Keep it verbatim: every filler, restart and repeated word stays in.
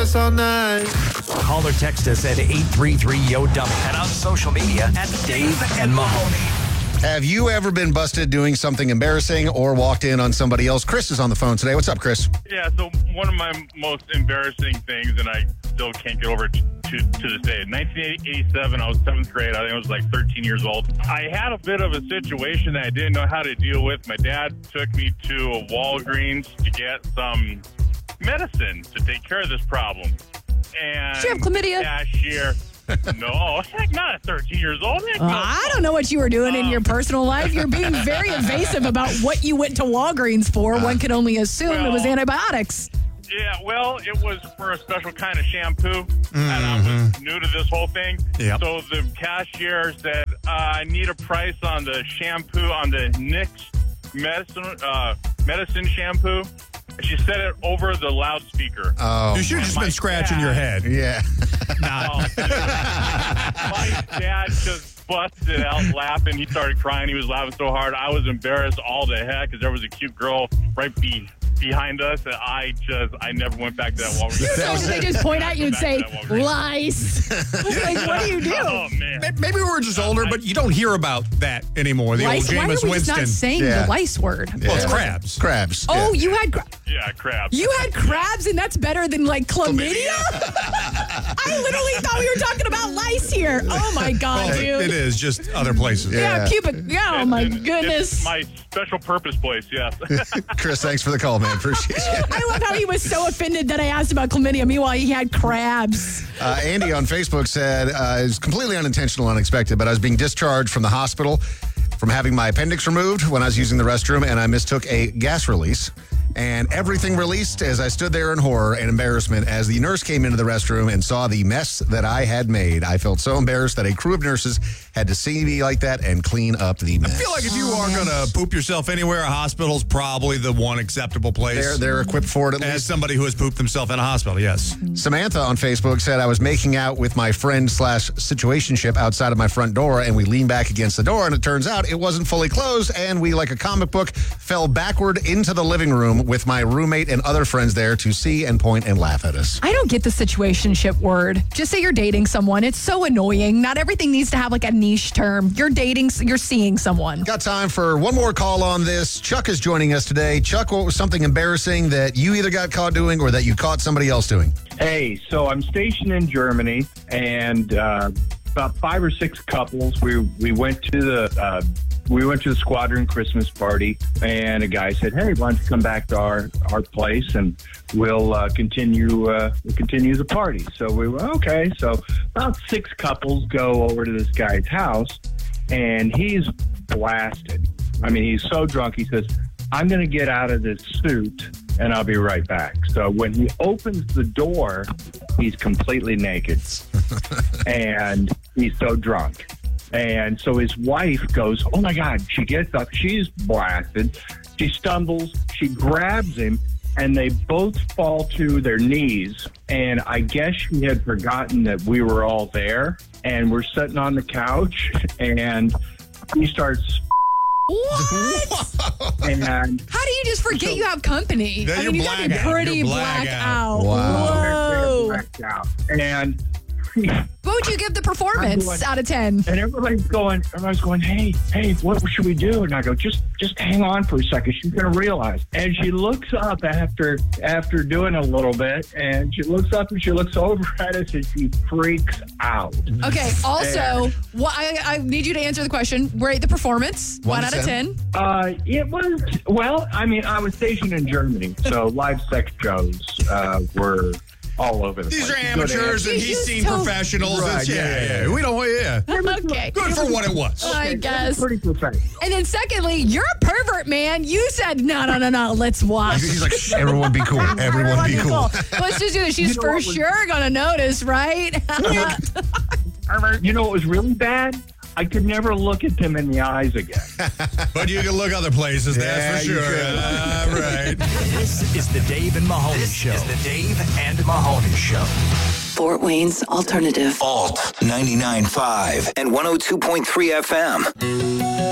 us all night. Call or text us at eight three three, Y O, dummy and on social media at Dave and Mahoney. Have you ever been busted doing something embarrassing or walked in on somebody else? Chris is on the phone today. What's up, Chris? Yeah, so one of my most embarrassing things, and I still can't get over it to, to this day. In nineteen eighty-seven, I was seventh grade. I think I was like thirteen years old. I had a bit of a situation that I didn't know how to deal with. My dad took me to a Walgreens to get some medicine to take care of this problem. And Did you have chlamydia? Cashier. No, heck, not at thirteen years old. Heck, Uh, no. I don't know what you were doing in Um, your personal life. You're being very evasive about what you went to Walgreens for. One can only assume it was well, antibiotics. Yeah, well, it was for a special kind of shampoo, and I was new to this whole thing. Yep. So the cashier said, uh, I need a price on the shampoo, on the N Y X medicine, uh, medicine shampoo. And she said it over the loudspeaker. Oh, You should have just my been scratching dad- your head. yeah. Oh, dude. My dad just busted out laughing. He started crying. He was laughing so hard. I was embarrassed all the heck because there was a cute girl right be- behind us, and I just, I never went back to that Walgreens. So they just point at you and say, lice. Like, what do you do? Oh, man. May- Maybe we were just older, but you don't hear about that anymore. The Lice? old Why are we Jameis just Winston. not saying Yeah. the lice word? Well, it's Yeah. crabs. Crabs. Oh, yeah. you had cra- Yeah, crap. you had crabs, and that's better than like chlamydia? I literally thought we were talking about lice here. Oh my god, Well, dude. it is just other places. Yeah, Yeah. pubic. Yeah, oh my And it's goodness. my special purpose place, yes. Chris, thanks for the call, man. Appreciate it. I love how he was so offended that I asked about chlamydia. Meanwhile, he had crabs. Uh, Andy on Facebook said, uh, it was completely unintentional, unexpected, but I was being discharged from the hospital from having my appendix removed when I was using the restroom, and I mistook a gas release. And everything released as I stood there in horror and embarrassment as the nurse came into the restroom and saw the mess that I had made. I felt so embarrassed that a crew of nurses had to see me like that and clean up the mess. I feel like if you are going to poop yourself anywhere, a hospital's probably the one acceptable place. They're, they're equipped for it at As least. somebody who has pooped themselves in a hospital, yes. Samantha on Facebook said I was making out with my friend slash situationship outside of my front door, and we leaned back against the door, and it turns out it wasn't fully closed, and we, like a comic book, fell backward into the living room with my roommate and other friends there to see and point and laugh at us. I don't get the situationship word. Just say you're dating someone. It's so annoying. Not everything needs to have like a niche term. You're dating, you're seeing someone. Got time for one more call on this. Chuck is joining us today. Chuck, what was something embarrassing that you either got caught doing or that you caught somebody else doing? Hey, so I'm stationed in Germany, and uh, about five or six couples. We we went to the uh, we went to the squadron Christmas party, and a guy said, "Hey, why don't you come back to our, our place and we'll uh, continue uh, we'll continue the party?" So we were okay. So about six couples go over to this guy's house, and he's blasted. I mean, he's so drunk. He says, "I'm going to get out of this suit and I'll be right back." So when he opens the door, he's completely naked and he's so drunk. And so his wife goes, "Oh my God," she gets up, she's blasted. She stumbles, she grabs him, and they both fall to their knees. And I guess she had forgotten that we were all there, and we're sitting on the couch, and he starts What? and How do you just forget you have company? Then I mean, you're you got to be black out. pretty You're black, black out. out. Wow. Whoa. blacked out. And What would you give the performance I'm going- out of ten? And everybody's going, everybody's going, hey, hey, what should we do? And I go, just, just hang on for a second. She's going to realize. And she looks up after, after doing a little bit, and she looks up and she looks over at us and she freaks out. Okay. Also, what, I, I need you to answer the question. Rate the performance. One One, to out of ten. ten. Uh, it was, well, I mean, I was stationed in Germany, so live sex shows uh, were all over the These place. are amateurs, and You're he's just seen so- professionals. Right, It's- yeah, yeah, yeah, yeah, yeah. We don't, yeah. Okay. Good for what it was. I guess. Pretty prophetic. And then secondly, you're a pervert, man. You said, no, no, no, no, let's watch. He's like, "Shh, everyone be cool. Everyone be cool. Let's just do this. She's You know for what was- sure going to notice, right? You know what was really bad? I could never look at them in the eyes again. But you can look other places, that's for Yeah, you sure. can. Uh, right. This is the Dave and Mahoney This Show. is the Dave and Mahoney Show. Fort Wayne's Alternative. Alt ninety-nine point five and one oh two point three F M.